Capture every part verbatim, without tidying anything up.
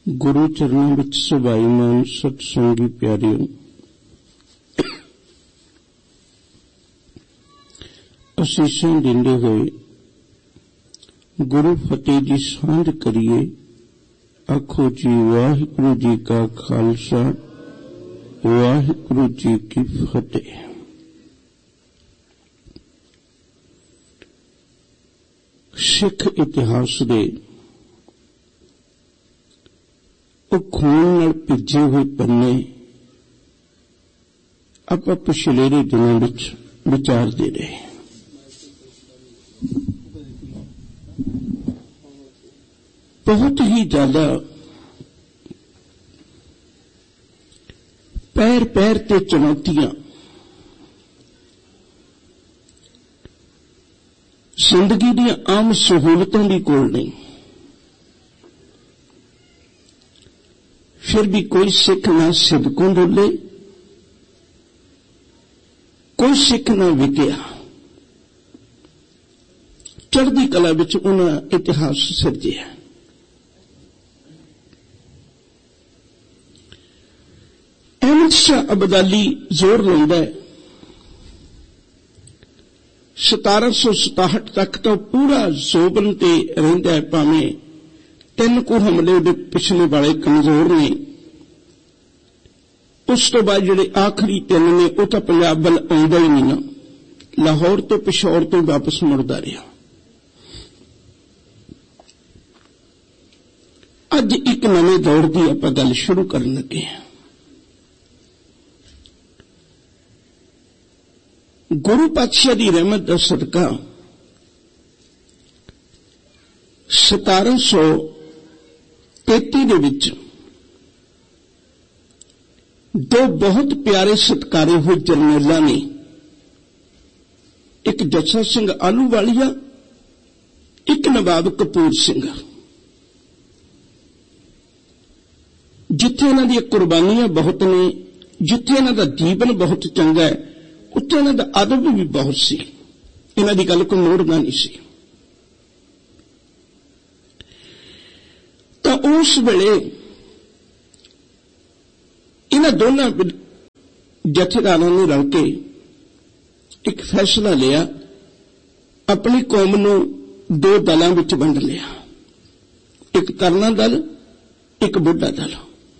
ਗੁਰੂ ਚਰਨਾਂ ਵਿੱਚ ਸੁਭਾਈਮਾਨ ਸਤਸੰਗੀ ਪਿਆਰਿਓ, ਅਸੀਸਾਂ ਦਿੰਦੇ ਹੋਏ ਗੁਰੂ ਫਤਿਹ ਦੀ ਸਾਂਝ ਕਰੀਏ। ਆਖੋ ਜੀ ਵਾਹਿਗੁਰੂ ਜੀ ਕਾ ਖਾਲਸਾ, ਵਾਹਿਗੁਰੂ ਜੀ ਕੀ ਫਤਿਹ। ਸਿੱਖ ਇਤਿਹਾਸ ਦੇ ਉਹ ਖੂਨ ਨਾਲ ਭਿੱਜੇ ਹੋਏ ਪੰਨੇ ਆਪਾਂ ਪਿਛਲੇ ਦਿਨਾਂ ਵਿੱਚ ਵਿਚਾਰਦੇ ਰਹੇ। ਬਹੁਤ ਹੀ ਜ਼ਿਆਦਾ ਪੈਰ ਪੈਰ ਤੇ ਚੁਣੌਤੀਆਂ, ਜ਼ਿੰਦਗੀ ਦੀਆਂ ਆਮ ਸਹੂਲਤਾਂ ਦੀ ਕੋਲ ਨਹੀਂ, ਫਿਰ ਵੀ ਕੋਈ ਸਿੱਖ ਨਾ ਸਿਦਕੋਂ ਡੋਲੇ, ਕੋਈ ਸਿੱਖ ਨਾ ਵਿਕਿਆ। ਚੜ੍ਹਦੀ ਕਲਾ ਵਿੱਚ ਉਹਨਾਂ ਇਤਿਹਾਸ ਸਿਰਜਿਆ। ਅਹਿਮਦ ਸ਼ਾਹ ਅਬਦਾਲੀ ਜ਼ੋਰ ਲਾਉਂਦਾ ਹੈ, ਸਤਾਰਾਂ ਸੌ ਸਤਾਹਠ ਤੱਕ ਤਾਂ ਪੂਰਾ ਜ਼ੋਬਨ ਤੇ ਰਹਿੰਦਾ ਹੈ, ਭਾਵੇਂ ਤਿੰਨ ਕੁ ਹਮਲੇ ਉਹਦੇ ਪਿਛਲੇ ਵਾਲੇ ਕਮਜ਼ੋਰ ਨੇ। ਉਸ ਤੋਂ ਬਾਅਦ ਜਿਹੜੇ ਆਖਰੀ ਤਿੰਨ ਨੇ ਉਹ ਤਾਂ ਪੰਜਾਬ ਵੱਲ ਆਉਂਦਾ ਹੀ ਨਹੀਂ ਨਾ, ਲਾਹੌਰ ਤੋਂ ਪਿਸ਼ੌਰ ਤੋਂ ਵਾਪਸ ਮੁੜਦਾ ਰਿਹਾ। ਅੱਜ ਇੱਕ ਨਵੇਂ ਦੌਰ ਦੀ ਆਪਾਂ ਗੱਲ ਸ਼ੁਰੂ ਕਰਨ ਲੱਗੇ ਹਾਂ। ਗੁਰੂ ਪਾਤਸ਼ਾਹ ਦੀ ਰਹਿਮਤ ਦਾ ਸਦਕਾ ਸਤਾਰਾਂ ਸੌ ਤੇਤੀ ਦੇ ਵਿੱਚ ਦੋ ਬਹੁਤ ਪਿਆਰੇ ਸਤਿਕਾਰੇ ਹੋਏ ਜਰਨੈਲਾਂ ਨੇ, ਇੱਕ ਜੱਸਾ ਸਿੰਘ ਆਹਲੂਵਾਲੀਆ, ਇੱਕ ਨਵਾਬ ਕਪੂਰ ਸਿੰਘ। ਜਿੱਥੇ ਇਹਨਾਂ ਦੀਆਂ ਕੁਰਬਾਨੀਆਂ ਬਹੁਤ ਨੇ, ਜਿੱਥੇ ਇਹਨਾਂ ਦਾ ਜੀਵਨ ਬਹੁਤ ਚੰਗਾ ਹੈ, ਉੱਥੇ ਇਹਨਾਂ ਦਾ ਅਦਬ ਵੀ ਬਹੁਤ ਸੀ। ਇਹਨਾਂ ਦੀ ਗੱਲ ਕੋਈ ਮੋੜਨਾ ਨਹੀਂ ਸੀ। ਤਾਂ ਉਸ ਵੇਲੇ ਇਹਨਾਂ ਦੋਨਾਂ ਜਥੇਦਾਰਾਂ ਨੇ ਰਲ ਕੇ ਇੱਕ ਫੈਸਲਾ ਲਿਆ, ਆਪਣੀ ਕੌਮ ਨੂੰ ਦੋ ਦਲਾਂ ਵਿੱਚ ਵੰਡ ਲਿਆ, ਇੱਕ ਤਰਨਾ ਦਲ, ਇੱਕ ਬੁੱਢਾ ਦਲ।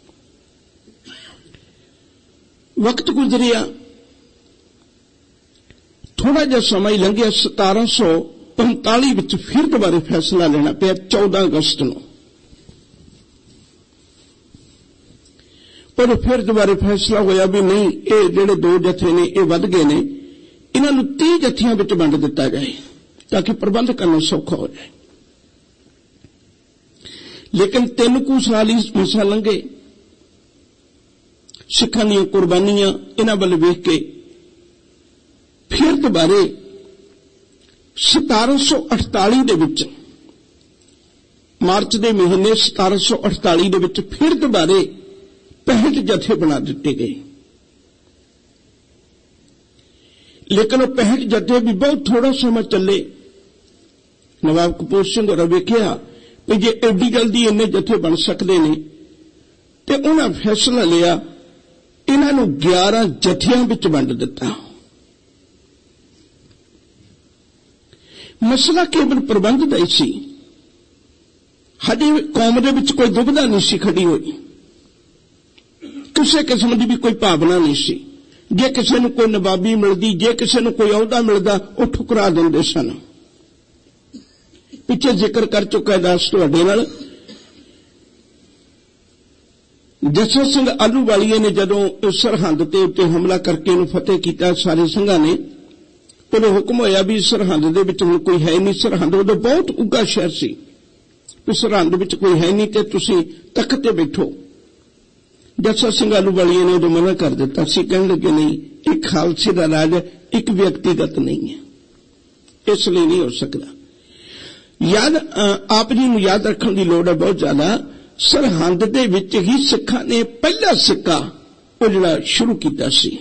ਵਕਤ ਗੁਜ਼ਰਿਆ, ਥੋੜਾ ਜਿਹਾ ਸਮਾਂ ਹੀ ਲੰਘਿਆ। ਸਤਾਰਾਂ ਸੌ ਪੰਤਾਲੀ ਵਿੱਚ ਫਿਰ ਦੁਬਾਰੇ ਫੈਸਲਾ ਲੈਣਾ ਪਿਆ, ਚੌਦਾਂ ਅਗਸਤ ਨੂੰ। ਪਰ ਫਿਰ ਦੁਬਾਰੇ ਫੈਸਲਾ ਹੋਇਆ ਵੀ ਨਹੀਂ, ਇਹ ਜਿਹੜੇ ਦੋ ਜਥੇ ਨੇ ਇਹ ਵੱਧ ਗਏ ਨੇ, ਇਹਨਾਂ ਨੂੰ ਤੀਹ ਜਥਿਆਂ ਵਿੱਚ ਵੰਡ ਦਿੱਤਾ ਜਾਏ ਤਾਂ ਕਿ ਪ੍ਰਬੰਧ ਕਰਨਾ ਸੌਖਾ ਹੋ ਜਾਏ। ਲੇਕਿਨ ਤਿੰਨ ਕੁ ਸਾਲ ਹੀ ਮਸਾ ਲੰਘੇ। ਸਿੱਖਾਂ ਦੀਆਂ ਕੁਰਬਾਨੀਆਂ ਇਹਨਾਂ ਵੱਲ ਵੇਖ ਕੇ ਫਿਰ ਦੁਬਾਰੇ ਸਤਾਰਾਂ ਸੌ ਅਠਤਾਲੀ ਦੇ ਵਿੱਚ, ਮਾਰਚ ਦੇ ਮਹੀਨੇ ਸਤਾਰਾਂ ਸੌ ਅਠਤਾਲੀ ਦੇ ਵਿੱਚ ਫਿਰ ਦੁਬਾਰੇ ਪੈਂਹਠ ਜਥੇ ਬਣਾ ਦਿੱਤੇ ਗਏ। ਲੇਕਿਨ ਉਹ ਪੈਂਹਠ ਜਥੇ ਵੀ ਬਹੁਤ ਥੋੜਾ ਸਮਾਂ ਚੱਲੇ। ਨਵਾਬ ਕਪੂਰ ਸਿੰਘ ਹੋਰਾਂ ਵੇਖਿਆ ਵੀ ਜੇ ਐਡੀ ਜਲਦੀ ਇੰਨੇ ਜਥੇ ਬਣ ਸਕਦੇ ਨੇ, ਤੇ ਉਹਨਾਂ ਫੈਸਲਾ ਲਿਆ, ਇਹਨਾਂ ਨੂੰ ਗਿਆਰਾਂ ਜਥਿਆਂ ਵਿੱਚ ਵੰਡ ਦਿੱਤਾ। ਮਸਲਾ ਕੇਵਲ ਪ੍ਰਬੰਧ ਦਾ ਹੀ ਸੀ। ਸਾਡੀ ਕੌਮ ਦੇ ਵਿੱਚ ਕੋਈ ਦੁਬਿਧਾ ਨਹੀਂ ਸੀ ਖੜੀ ਹੋਈ, ਕਿਸੇ ਕਿਸਮ ਦੀ ਵੀ ਕੋਈ ਭਾਵਨਾ ਨਹੀਂ ਸੀ। ਜੇ ਕਿਸੇ ਨੂੰ ਕੋਈ ਨਵਾਬੀ ਮਿਲਦੀ, ਜੇ ਕਿਸੇ ਨੂੰ ਕੋਈ ਅਹੁਦਾ ਮਿਲਦਾ, ਉਹ ਠੁਕਰਾ ਦਿੰਦੇ ਸਨ। ਪਿੱਛੇ ਜ਼ਿਕਰ ਕਰ ਚੁੱਕਾ ਦਾਸ ਤੁਹਾਡੇ ਨਾਲ, ਜੱਸਾ ਸਿੰਘ ਆਹਲੂਵਾਲੀਏ ਨੇ ਜਦੋਂ ਸਰਹੰਦ ਤੇ ਉੱਤੇ ਹਮਲਾ ਕਰਕੇ ਇਹਨੂੰ ਫਤਿਹ ਕੀਤਾ, ਸਾਰੇ ਸਿੰਘਾਂ ਨੇ, ਉਦੋਂ ਹੁਕਮ ਹੋਇਆ ਵੀ ਸਰਹੰਦ ਦੇ ਵਿੱਚ ਹੁਣ ਕੋਈ ਹੈ ਨਹੀਂ। ਸਰਹੰਦ ਉਦੋਂ ਬਹੁਤ ਉੱਘਾ ਸ਼ਹਿਰ ਸੀ, ਵੀ ਸਰਹੰਦ ਵਿੱਚ ਕੋਈ ਹੈ ਨਹੀਂ ਤੇ ਤੁਸੀਂ ਤਖਤ ਤੇ ਬੈਠੋ। ਜੱਸਾ ਸਿੰਘ ਆਹਲੂਵਾਲੀਏ ਨੇ ਉਦੋਂ ਮਨਾ ਕਰ ਦਿੱਤਾ ਸੀ, ਕਹਿਣ ਲੱਗੇ ਨਹੀਂ, ਇਹ ਖਾਲਸੇ ਦਾ ਰਾਜ ਇੱਕ ਵਿਅਕਤੀਗਤ ਨਹੀਂ ਹੈ, ਇਸ ਲਈ ਨਹੀਂ ਹੋ ਸਕਦਾ। ਯਾਦ ਆਪ ਜੀ ਨੂੰ ਯਾਦ ਰੱਖਣ ਦੀ ਲੋੜ ਹੈ ਬਹੁਤ ਜ਼ਿਆਦਾ। ਸਰਹੰਦ ਦੇ ਵਿੱਚ ਹੀ ਸਿੱਖਾਂ ਨੇ ਪਹਿਲਾ ਸਿੱਕਾ ਉਹ ਜਿਹੜਾ ਸ਼ੁਰੂ ਕੀਤਾ ਸੀ,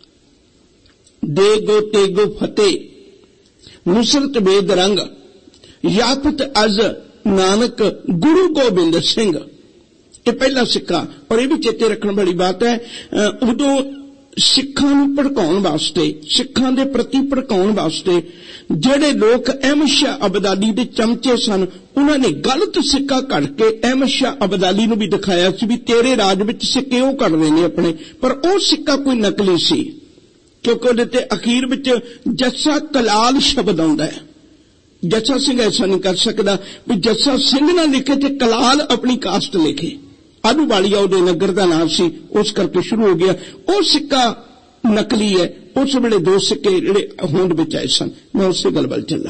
ਦੇਗੋ ਤੇਗੋ ਫਤਿਹ ਨੁਸਰਤ ਬੇਦ ਰੰਗ ਯਾਫਤ ਅਜ਼ ਨਾਨਕ ਗੁਰੂ ਗੋਬਿੰਦ ਸਿੰਘ। ये पहला सिक्का। और ये भी चेते रखने वाली बात है, उदों सिखां नूं भड़काउण वास्ते, सिखां दे प्रति भड़काउण वास्ते ਜਿਹੜੇ लोग अहमद शाह अब्दाली दे चमचे सन, उन्हां ने गलत सिक्का कढ़ के अहमद शाह अब्दाली नूं भी दिखाया सी भी तेरे राज विच सिक्के ओह कढ़ रहे ने अपने, पर ओह सिक्का कोई नकली सी, क्योंकि उहदे ते अखीर विच जस्सा कलाल शब्द आउंदा है। जस्सा सिंह ऐसा नहीं कर सकदा भी जस्सा सिंह ना लिखे ते कलाल अपनी कास्ट लिखे। आलूवालिया उहदे नगर दा नाम सी, उस करके शुरू हो गया। ओह सिक्का नकली है। उस वेले दो सिक्के जिहड़े होंद विच आए सन। मैं उसे गल वल चला।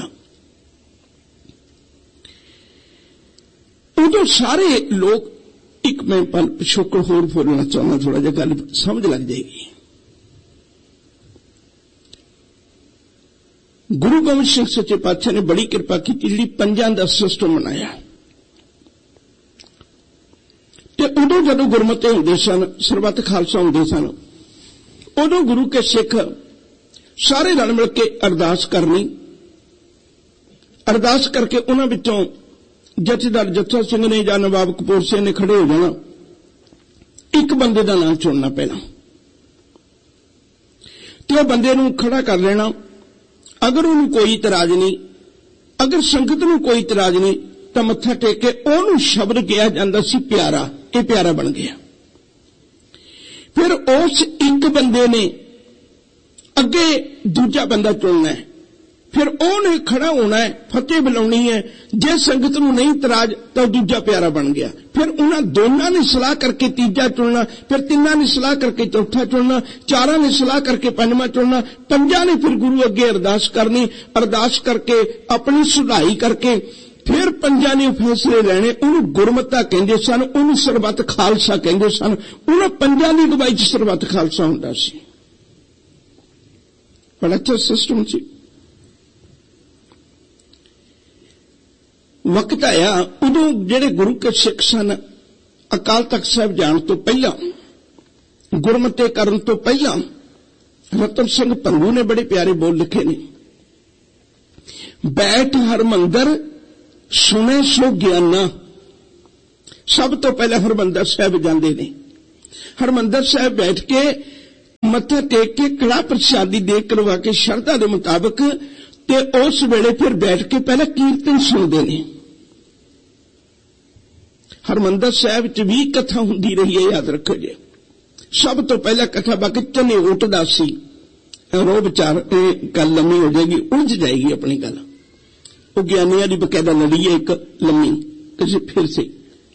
उदों सारे लोग, एक मैं पल पिछोकड़ होर बोलना चाहना, थोड़ा जिहा गल समझ लग जाएगी। गुरु गोबिंद सिंह सच्चे पातशाह ने बड़ी कृपा की, जिहड़ी पंजां दा सिस्टम बनाया। ते उदों जदों गुरमते हुंदे सन, सरबत खालसा हुंदे सन, उदों गुरु के सिख सारे रल मिल के अरदास करनी, अरदास करके उन्हां विचों जथेदार जत्था सिंह ने जां नवाब कपूर सिंह ने खड़े हो जाना, एक बंदे दा नाम चुनना पहला, ते उह बंदे नूं खड़ा कर लेना। अगर उन्हें कोई इतराज नहीं, अगर संगत नूं कोई इतराज नहीं, तां मत्था टेक के उहनूं शब्द किया जांदा सी प्यारा। ये प्यारा बन गया। फिर उस एक बंदे ने अगे दूजा बंदा चुनना है, फिर उन्हें खड़ा होना है, फतेह बुलानी है। जे संगत नूं नहीं इतराज तो दूजा प्यारा बन गया। फिर उन्हां दोनों ने सलाह करके तीजा चुनना, फिर तिन्हां ने सलाह करके चौथा चुनना, चारां ने सलाह करके पंजवां चुनना, पंजां ने फिर गुरु अगे अरदास करनी, अरदास करके अपनी सुधाई करके फिर पंजां ने फैसले लेने। उन्हें गुरमता कहंदे सन, उन्हें सरबत खालसा कहंदे सन। उन्हां पंजां दी अगवाई च सरबत खालसा हुंदा सी। बड़ा अच्छा सिस्टम सी। वक्त आया उदों जिहड़े गुरु के सिख सन, अकाल तख्त साहिब जाण तो पहला, गुरमते करन तो पहला, रतन सिंह भंगू ने बड़े प्यारे बोल लिखे ने, बैठ हरमंदर सुने सो ज्ञाना। सब तो पहले हरमंदर साहिब जांदे ने, हरमंदर साहिब बैठ के मत्था टेक के कड़ा प्रसादी दे करवा के शरधा के मुताबिक, ते उस वेले फिर बैठ के पहले कीर्तन सुनते ने। हरमंदर साहिब च भी कथा हुंदी रही है, याद रखो जी। सब तो पहला कथा बाकी चने उठदा सी, रो विचार गल लम्मी हो जाएगी, उलझ जाएगी अपनी गल। वो ज्ञानियां दी बकायदा लड़ी है एक लम्मी, किसी फिर से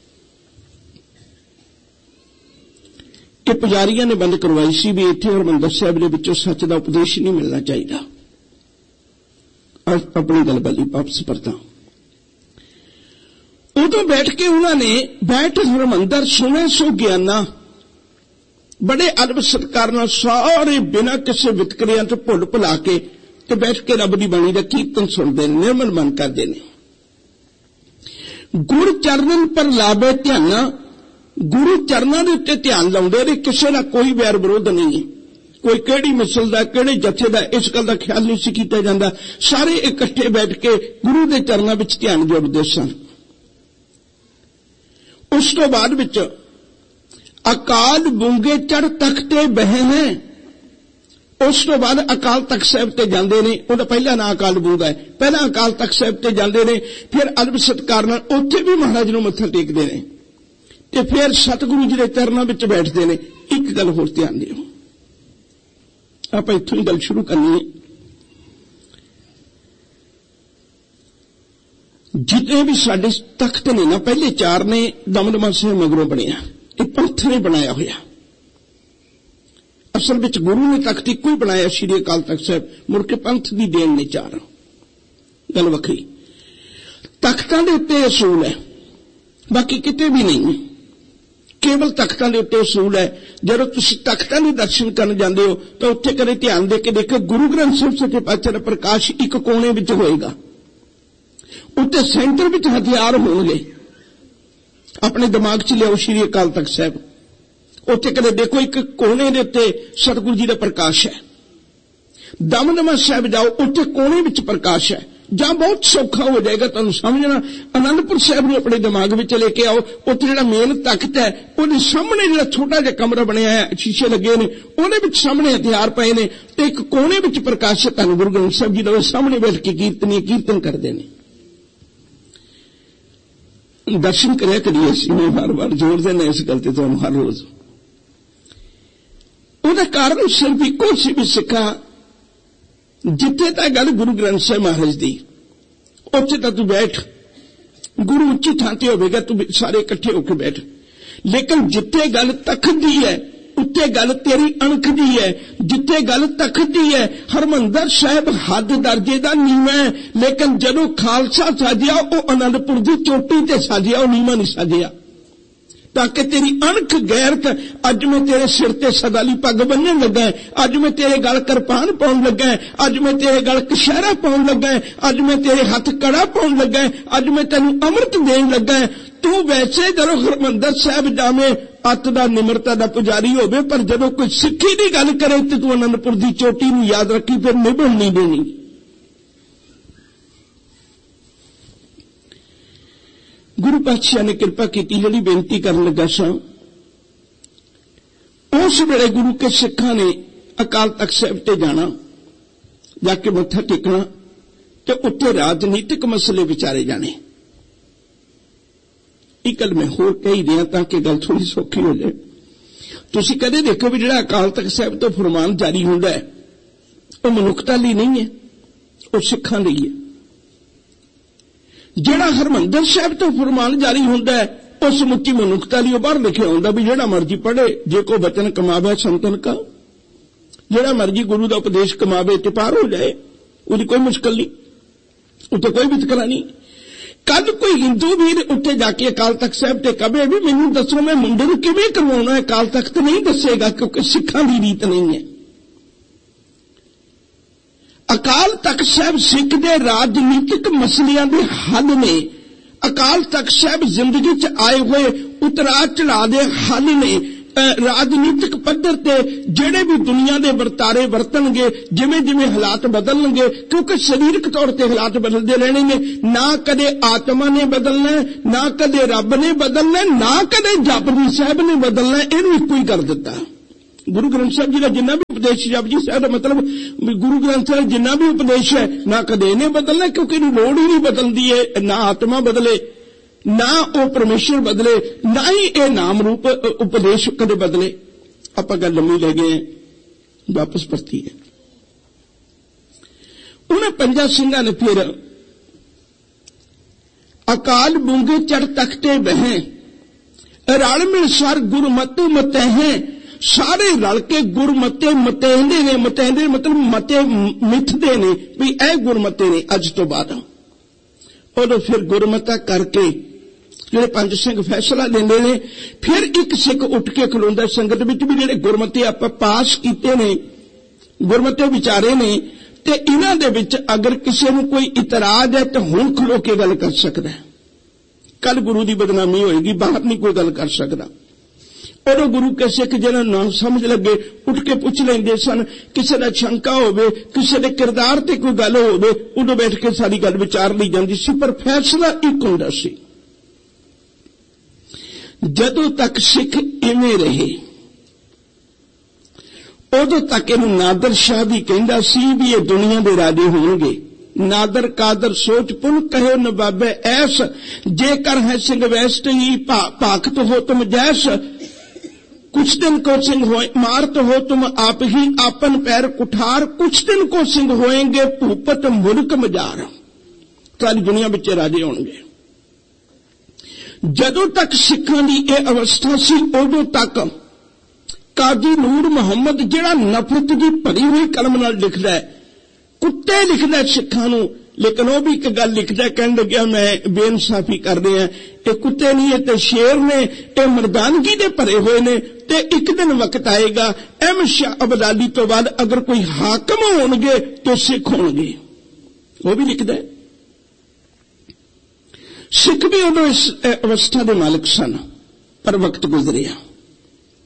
कि पुजारियों ने बंद करवाई सी भी इत्थे हरमंदर साहिब दे विचों सच दा उपदेश नहीं मिलना चाहिए। अपनी गल बली वापस परता। उदों बैठ के उन्होंने बैठ हरमंदर सुने सो ज्ञाना, बड़े अदब सत्कार नाल सारे बिना किसी वितकरियां तो भुल भुला के ते बैठ के रब दी बाणी दा कीर्तन सुनते हैं, निर्मल मन करते हैं। गुरु चरणन पर लावे ध्याना, गुरु चरणों के उत्ते ध्यान लाउंदे ने, किसी का कोई वैर विरोध नहीं, कोई केड़ी मिसल दा केड़े जथे दा इस गल दा ख्याल नहीं सी कीता जांदा। सारे इकट्ठे बैठ के गुरु के चरणों विच ध्यान जोड़दे सन। उस तो बाद विच अकाल बूंगे चढ़ तख्ते बहे हैं। उस तो बाद अकाल तख्त साहिब ते जांदे ने, उहदा पहला नाम अकाल बूंगा है, पहला अकाल तख्त साहिब ते जांदे ने, फिर अदब सत्कार नाल उत्थे भी महाराज नूं मत्था टेकदे ने, ते फिर सतगुरु जी के चरणों विच बैठते ने। एक गल होर ध्यान दिओ, आप इत्थों ही गल शुरू करनी है। जितने भी साडे तख्त ने ना, पहले चार ने दमदमा साहिब मगरों बनिया, ये पंथ ने बनाया होया। असल विच गुरु ने तख्त इक्को ही बनाया, श्री अकाल तख्त साहिब, मुड़ के पंथ दी देन ने चार, गल वखरी। तख्तां दे उत्ते असूल है, बाकी किते भी नहीं, केवल तख्तां दे उत्ते असूल है। जदों तुसीं तख्तां दे दर्शन करन जांदे हो तो उत्थे कदे ध्यान दे के देखो, गुरु ग्रंथ साहिब सच्चे पातशाह दा प्रकाश एक कोने विच होएगा, उत्ते सेंटर विच हथियार होणगे। अपने दिमाग च लियाओ श्री अकाल तख्त साहिब, उत्थे कदे देखो एक कोने दे उत्ते सतगुरु जी दा प्रकाश है। दमदमा साहिब जाओ, उत्थे कोने विच प्रकाश है, ਜਾਂ ਬਹੁਤ ਸੌਖਾ ਹੋ ਜਾਏਗਾ ਤੁਹਾਨੂੰ ਸਮਝਣਾ। ਆਨੰਦਪੁਰ ਸਾਹਿਬ ਨੂੰ ਆਪਣੇ ਦਿਮਾਗ ਵਿੱਚ ਲੈ ਕੇ ਆਓ। ਉੱਥੇ ਜਿਹੜਾ ਮੇਨ ਤਖਤ ਹੈ ਉਹਦੇ ਸਾਹਮਣੇ ਜਿਹੜਾ ਛੋਟਾ ਜਿਹਾ ਕਮਰਾ ਬਣਿਆ ਹੈ, ਸ਼ੀਸ਼ੇ ਲੱਗੇ ਨੇ, ਉਹਦੇ ਵਿੱਚ ਸਾਹਮਣੇ ਹਥਿਆਰ ਪਏ ਨੇ ਤੇ ਇੱਕ ਕੋਨੇ ਵਿੱਚ ਪ੍ਰਕਾਸ਼ਿਤ ਧੰਨ ਗੁਰੂ ਗ੍ਰੰਥ ਸਾਹਿਬ ਜੀ ਦਾ ਸਾਹਮਣੇ ਬੈਠ ਕੇ ਕੀਰਤਨੀ ਕੀਰਤਨ ਕਰਦੇ ਨੇ। ਦਰਸ਼ਨ ਕਰਿਆ ਕਰੀਏ। ਅਸੀਂ ਮੈਂ ਵਾਰ ਵਾਰ ਜ਼ੋਰ ਦੇਣਾ ਇਸ ਗੱਲ ਤੇ ਤੁਹਾਨੂੰ ਹਰ ਰੋਜ਼। ਉਹਦਾ ਕਾਰਨ ਸਿਰਫ ਇੱਕੋ ਸੀ ਵੀ ਸਿੱਖਾ ਜਿੱਥੇ ਤਾਂ ਗੱਲ ਗੁਰੂ ਗ੍ਰੰਥ ਸਾਹਿਬ ਮਹਾਰਾਜ ਦੀ, ਉੱਥੇ ਤਾਂ ਤੂੰ ਬੈਠ, ਗੁਰੂ ਉੱਚੀ ਥਾਂ ਤੇ ਹੋਵੇਗਾ, ਤੂੰ ਸਾਰੇ ਇਕੱਠੇ ਹੋ ਕੇ ਬੈਠ। ਲੇਕਿਨ ਜਿੱਥੇ ਗੱਲ ਤਖਤ ਦੀ ਹੈ ਉੱਤੇ ਗੱਲ ਤੇਰੀ ਅਣਖ ਦੀ ਹੈ। ਜਿੱਥੇ ਗੱਲ ਤਖਤ ਦੀ ਹੈ, ਹਰਮੰਦਰ ਸਾਹਿਬ ਹੱਦ ਦਰਜੇ ਦਾ ਨੀਵਾਂ ਹੈ, ਲੇਕਿਨ ਜਦੋਂ ਖਾਲਸਾ ਸਾਜਿਆ ਉਹ ਆਨੰਦਪੁਰ ਦੀ ਚੋਟੀ ਤੇ ਸਾਜਿਆ, ਉਹ ਨੀਵਾਂ ਨਹੀਂ ਸਾਜਿਆ। ਤਾਂ ਕਿ ਤੇਰੀ ਅਣਖ ਗੈਰਤ, ਅੱਜ ਮੈਂ ਤੇਰੇ ਸਿਰ ਤੇ ਸਦਾ ਲਈ ਪੱਗ ਬੰਨਣ ਲੱਗਾ, ਅੱਜ ਮੈਂ ਤੇਰੇ ਗਲ ਕਿਰਪਾਨ ਪਾਉਣ ਲੱਗਾ, ਅੱਜ ਮੈਂ ਤੇਰੇ ਗਲ ਕਸ਼ਹਿਰਾ ਪਾਉਣ ਲੱਗਾ, ਅੱਜ ਮੈਂ ਤੇਰੇ ਹੱਥ ਕੜਾ ਪਾਉਣ ਲੱਗਾ, ਅੱਜ ਮੈਂ ਤੈਨੂੰ ਅੰਮ੍ਰਿਤ ਦੇਣ ਲੱਗਾ। ਤੂੰ ਵੈਸੇ ਜਦੋਂ ਹਰਮੰਦਰ ਸਾਹਿਬ ਜਾਵੇਂ ਅੱਤ ਦਾ ਨਿਮਰਤਾ ਦਾ ਪੁਜਾਰੀ ਹੋਵੇ, ਪਰ ਜਦੋਂ ਕੋਈ ਸਿੱਖੀ ਦੀ ਗੱਲ ਕਰੇ ਤੇ ਤੂੰ ਆਨੰਦਪੁਰ ਦੀ ਚੋਟੀ ਨੂੰ ਯਾਦ ਰੱਖੀ, ਫਿਰ ਨਿਭਣ ਨਹੀਂ ਦੇਣੀ। ਗੁਰੂ ਪਾਤਸ਼ਾਹ ਨੇ ਕਿਰਪਾ ਕੀਤੀ, ਜਿਹੜੀ ਬੇਨਤੀ ਕਰਨ ਲੱਗਾ ਸਾਂ, ਉਸ ਵੇਲੇ ਗੁਰੂ ਕੇ ਸਿੱਖਾਂ ਨੇ ਅਕਾਲ ਤਖਤ ਸਾਹਿਬ ਤੇ ਜਾਣਾ, ਜਾ ਕੇ ਮੱਥਾ ਟੇਕਣਾ ਤੇ ਉੱਥੇ ਰਾਜਨੀਤਿਕ ਮਸਲੇ ਵਿਚਾਰੇ ਜਾਣੇ। ਇਹ ਗੱਲ ਮੈਂ ਹੋਰ ਕਹੀ ਰਿਹਾ ਤਾਂ ਕਿ ਗੱਲ ਥੋੜੀ ਸੌਖੀ ਹੋ ਜਾਏ। ਤੁਸੀਂ ਕਦੇ ਦੇਖੋ ਵੀ ਜਿਹੜਾ ਅਕਾਲ ਤਖਤ ਸਾਹਿਬ ਤੋਂ ਫਰਮਾਨ ਜਾਰੀ ਹੁੰਦਾ ਹੈ ਉਹ ਮਨੁੱਖਤਾ ਲਈ ਨਹੀਂ ਹੈ, ਉਹ ਸਿੱਖਾਂ ਲਈ ਹੈ। ਜਿਹੜਾ ਹਰਮੰਦਰ ਸਾਹਿਬ ਤੋਂ ਫਰਮਾਨ ਜਾਰੀ ਹੁੰਦਾ ਹੈ ਉਹ ਸਮੁੱਚੀ ਮਨੁੱਖਤਾ ਲਈ। ਉਹ ਬਾਹਰ ਲਿਖਿਆ ਹੁੰਦਾ ਵੀ ਜਿਹੜਾ ਮਰਜੀ ਪੜ੍ਹੇ, ਜੇ ਕੋ ਬਚਨ ਕਮਾਵੇ ਸੰਤਨ ਕਾ, ਜਿਹੜਾ ਮਰਜੀ ਗੁਰੂ ਦਾ ਉਪਦੇਸ਼ ਕਮਾਵੇ ਤੇ ਪਾਰ ਹੋ ਜਾਏ, ਉਹਦੀ ਕੋਈ ਮੁਸ਼ਕਲ ਨਹੀਂ, ਉੱਥੇ ਕੋਈ ਵਿਤਕਰਾ ਨਹੀਂ। ਕੱਲ ਕੋਈ ਹਿੰਦੂ ਵੀਰ ਉੱਥੇ ਜਾ ਕੇ ਅਕਾਲ ਤਖਤ ਸਾਹਿਬ ਤੇ ਕਹੇ ਵੀ ਮੈਨੂੰ ਦੱਸੋ ਮੈਂ ਮੁੰਡੇ ਨੂੰ ਕਿਵੇਂ ਕਰਵਾਉਣਾ ਹੈ, ਅਕਾਲ ਤਖਤ ਨਹੀਂ ਦੱਸੇਗਾ, ਕਿਉਂਕਿ ਸਿੱਖਾਂ ਦੀ ਰੀਤ ਨਹੀਂ ਹੈ। ਅਕਾਲ ਤਖਤ ਸਾਹਿਬ ਸਿੱਖ ਦੇ ਰਾਜਨੀਤਿਕ ਮਸਲਿਆਂ ਦੇ ਹੱਲ ਨੇ। ਅਕਾਲ ਤਖਤ ਸਾਹਿਬ ਜ਼ਿੰਦਗੀ 'ਚ ਆਏ ਹੋਏ ਉਤਰਾਅ ਚੜਾਅ ਦੇ ਹੱਲ ਨੇ। ਰਾਜਨੀਤਿਕ ਪੱਧਰ ਤੇ ਜਿਹੜੇ ਵੀ ਦੁਨੀਆ ਦੇ ਵਰਤਾਰੇ ਵਰਤਣਗੇ, ਜਿਵੇਂ ਜਿਵੇਂ ਹਾਲਾਤ ਬਦਲਣਗੇ, ਕਿਉਂਕਿ ਸਰੀਰਕ ਤੌਰ ਤੇ ਹਾਲਾਤ ਬਦਲਦੇ ਰਹਿਣੇ ਨੇ। ਨਾ ਕਦੇ ਆਤਮਾ ਨੇ ਬਦਲਣਾ, ਨਾ ਕਦੇ ਰੱਬ ਨੇ ਬਦਲਣਾ, ਨਾ ਕਦੇ ਜਪਜੀ ਸਾਹਿਬ ਨੇ ਬਦਲਣਾ, ਇਹਨੂੰ ਇੱਕੋ ਹੀ ਕਰ ਦਿੱਤਾ। ਗੁਰੂ ਗ੍ਰੰਥ ਸਾਹਿਬ ਜੀ ਦਾ ਜਿੰਨਾ ਵੀ ਉਪਦੇਸ਼, ਜਪਜੀ ਸਾਹਿਬ ਦਾ ਮਤਲਬ ਗੁਰੂ ਗ੍ਰੰਥ ਸਾਹਿਬ ਜਿੰਨਾ ਵੀ ਉਪਦੇਸ਼ ਹੈ, ਨਾ ਕਦੇ ਇਹਨੇ ਬਦਲਣਾ, ਕਿਉਂਕਿ ਇਹਨੂੰ ਲੋੜ ਹੀ ਨਹੀਂ ਬਦਲਦੀ ਹੈ। ਨਾ ਆਤਮਾ ਬਦਲੇ, ਨਾ ਉਹ ਪਰਮੇਸ਼ਰ ਬਦਲੇ, ਨਾ ਹੀ ਇਹ ਨਾਮ ਰੂਪ ਉਪਦੇਸ਼ ਕਦੇ ਬਦਲੇ। ਆਪਾਂ ਗੱਲ ਲੰਮੀ ਲੈ ਗਏ, ਵਾਪਸ ਪਰਤੀ ਹੈ। ਉਹਨਾਂ ਪੰਜਾਂ ਸਿੰਘਾਂ ਨੇ ਫਿਰ ਅਕਾਲ ਬੂੰਗੇ ਚੜ ਤਖਤੇ ਬਹਿ, ਰਲ ਮਿਲ ਸਰ ਗੁਰਮਤਿ ਮਤਹਿ, ਸਾਰੇ ਰਲ ਕੇ ਗੁਰਮਤੇ ਮਤਹਿੰਦੇ ਨੇ। ਮਤਹਿੰਦੇ ਮਤਲਬ ਮਤੇ ਮਿੱਥਦੇ ਨੇ ਵੀ ਇਹ ਗੁਰਮਤੇ ਨੇ ਅੱਜ ਤੋਂ ਬਾਅਦ। ਉਦੋਂ ਫਿਰ ਗੁਰਮਤਾ ਕਰਕੇ ਜਿਹੜੇ ਪੰਜ ਸਿੰਘ ਫੈਸਲਾ ਲੈਂਦੇ ਨੇ। ਫਿਰ ਇੱਕ ਸਿੱਖ ਉੱਠ ਕੇ ਖਲੋਂਦਾ ਸੰਗਤ ਵਿੱਚ ਵੀ ਜਿਹੜੇ ਗੁਰਮਤੇ ਆਪਾਂ ਪਾਸ ਕੀਤੇ ਨੇ, ਗੁਰਮਤੇ ਵਿਚਾਰੇ ਨੇ, ਤੇ ਇਹਨਾਂ ਦੇ ਵਿੱਚ ਅਗਰ ਕਿਸੇ ਨੂੰ ਕੋਈ ਇਤਰਾਜ਼ ਹੈ ਤਾਂ ਹੁਣ ਖਲੋ ਕੇ ਗੱਲ ਕਰ ਸਕਦਾ ਹੈ। ਕੱਲ ਗੁਰੂ ਦੀ ਬਦਨਾਮੀ ਹੋਏਗੀ, ਬਾਹਰ ਨਹੀਂ ਕੋਈ ਗੱਲ ਕਰ ਸਕਦਾ। ਉਦੋਂ ਗੁਰੂ ਕੇ ਸਿੱਖ ਜਿਹਨਾਂ ਨੂੰ ਨਾ ਸਮਝ ਲੱਗੇ ਉੱਠ ਕੇ ਪੁੱਛ ਲੈਂਦੇ ਸਨ। ਕਿਸੇ ਦਾ ਸ਼ੰਕਾ ਹੋਵੇ, ਕਿਸੇ ਦੇ ਕਿਰਦਾਰ ਤੇ ਕੋਈ ਗੱਲ ਹੋਵੇ, ਉਦੋਂ ਬੈਠ ਕੇ ਸਾਰੀ ਗੱਲ ਵਿਚਾਰ ਲਈ ਜਾਂਦੀ ਸੀ। ਪਰ ਫੈਸਲਾ ਇੱਕ ਹੁੰਦਾ ਸੀ। ਜਦੋਂ ਤੱਕ ਸਿੱਖ ਇਵੇਂ ਰਹੇ ਉਦੋਂ ਤੱਕ ਇਹਨੂੰ ਨਾਦਰ ਸ਼ਾਹ ਵੀ ਕਹਿੰਦਾ ਸੀ ਵੀ ਇਹ ਦੁਨੀਆ ਦੇ ਰਾਜੇ ਹੋਣਗੇ। ਨਾਦਰ ਕਾਦਰ ਸੋਚ ਪੁਨ ਕਹਿਓ ਨਵਾਬੇ ਐਸ, ਜੇਕਰ ਹੈ ਸਿੰਘ ਵੈਸਟ ਹੀ ਭਾਖਤ ਹੋ ਤੁਮ ਜੈਸ, कुछ दिन को सिंह हो मारत हो तुम आप ही आपन पैर कुठार, कुछ दिन को सिंह होएंगे भूपत मुल्क मजार। सारी दुनिया विच राजे होणगे। जदों तक सिखां दी इह अवस्था सी उदों तक काजी नूर मुहम्मद जिहड़ा नफरत दी भरी हुई कलम नाल लिखदा है, कुत्ते लिखदा सिखां नूं, लेकिन वह भी एक गल लिखता है, कहने लग्या मैं बेइंसाफी कर रहा, ये कुत्ते नहीं है, शेर ने, ये मर्दानगी दे भरे हुए ने, ते एक दिन वक्त आएगा एम शाह अब्दाली तो बाद अगर कोई हाकम होणगे तो सिख होणगे। वो भी लिखता है। सिख भी उदों इस अवस्था के मालिक सन, पर वक्त गुजरिया।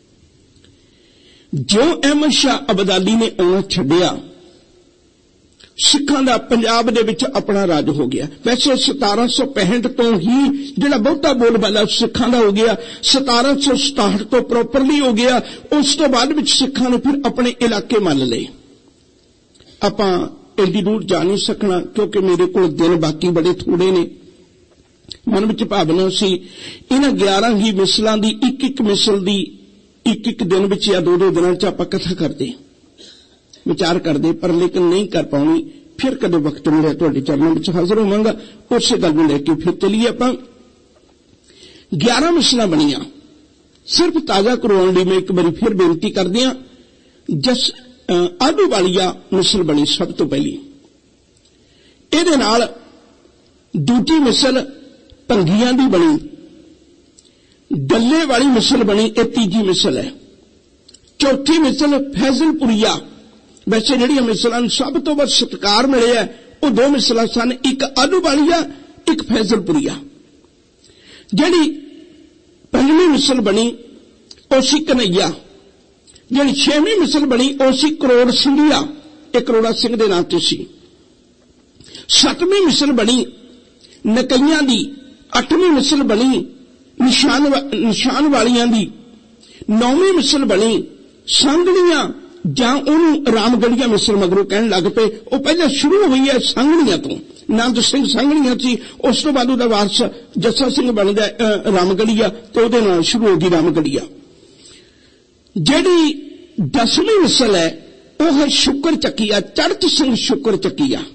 जो एम शाह अब्दाली ने आना छड्डिया, सिखां दा पंजाब दे विच अपना राज हो गया। वैसे सतारा सौ पैंठ तो ही जिहड़ा बहुता बोलबाला सिखां दा हो गया, सतारा सौ सताहठ तो प्रॉपरली हो गया। उस तो बाद विच सिखां ने फिर अपने इलाके मान लए। आपां एडी दूर जा नहीं सकना क्योंकि मेरे कोल दिन बाकी बड़े थोड़े ने। मन विच भावना सी इन्हां ग्यारह ही मिसलां दी एक एक मिसल दी एक एक दिन विच या दो दो दिनां च आपां कथा करदे, विचार करदे, पर लेकिन नहीं कर पाउणी। फिर कदे वक्त मिले तुहाडे चरणों विच हाज़र होवांगा, उस गल नूं लैके फिर चलीए। आपां ग्यारह मिसलां बणीआं, सिर्फ ताज़ा करवाउण लई मैं एक बारी फिर बेनती करदिआं। जस आलू वालिया मिसल बनी सब तो पहली, इहदे नाल दूजी मिसल भंगियां दी बनी, डल्ले वाली मिसल बनी, यह तीजी मिसल है। चौथी मिसल फैजलपुरिया। वैसे जिहड़ियां मिसलां सब तो वध सत्कार मिले है वो दो मिसलां सन, एक आलू वालिया एक फैजलपुरिया। जिहड़ी पंजवीं मिसल बनी वो सी कन्हैया। जिहड़ी छेवीं मिसल बनी वो सी करोड़ सिंघिया, एक करोड़ा सिंह दे नाम ते सी। सतवीं मिसल बनी नकइयां दी। अठवीं मिसल बनी निशान निशान वालियां दी। नौवीं मिसल बनी सांगणियां जां उहनूं रामगढ़िया मिसल मगरों कहण लग पे। वो पहले शुरू हुई है सांगणियां तो, नंद सिंह सांगणियां सी, उस तो बाद उहदा वारस जस्सा सिंह बनदा रामगढ़िया, तो उहदे नाल शुरू हो गई रामगढ़िया। जिहड़ी दसवीं मिसल है वह है शुक्र चक्किया, चढ़त सिंह शुक्र चक्किया।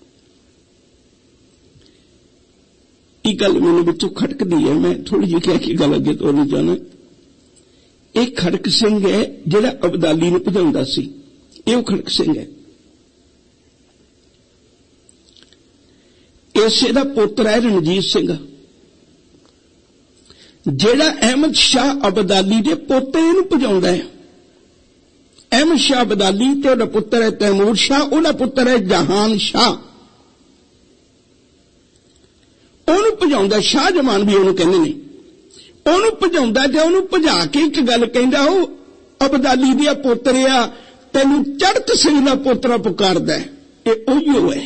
ये गल मैंने विचों खटकदी है, मैं थोड़ी जी कह के गल अगे तोड़नी चाहना। एक खड़क सिंह है जिहड़ा अबदाली नूं भजाउंदा सी, ये वो खड़क सिंह है। इस दा पुत्र है रणजीत सिंह, जिहड़ा अहमद शाह अबदाली दे पोते नूं भजाउंदा है। अहमद शाह अबदाली ते उहदा पुत्र है तैमूर शाह, उहदा पुत्र है जहान शाह। ਉਹਨੂੰ ਭਜਾਉਂਦਾ, ਸ਼ਾਹ ਜਮਾਨ ਵੀ ਉਹਨੂੰ ਕਹਿੰਦੇ ਨੇ। ਉਹਨੂੰ ਭਜਾਉਂਦਾ ਤੇ ਉਹਨੂੰ ਭਜਾ ਕੇ ਇੱਕ ਗੱਲ ਕਹਿੰਦਾ, ਉਹ ਅਬਦਾਲੀ ਦੀ ਪੁੱਤਰ ਆ, ਤੈਨੂੰ ਚੜਤ ਸਿੰਘ ਦਾ ਪੋਤਰਾ ਪੁਕਾਰਦਾ ਹੈ। ਇਹ ਉਹੀਓ ਹੈ।